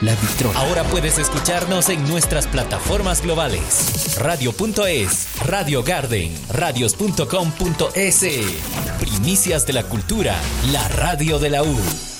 La Vitrona. Ahora puedes escucharnos en nuestras plataformas globales. Radio.es, Radio Garden, radios.com.es. Primicias de la cultura, la radio de la U.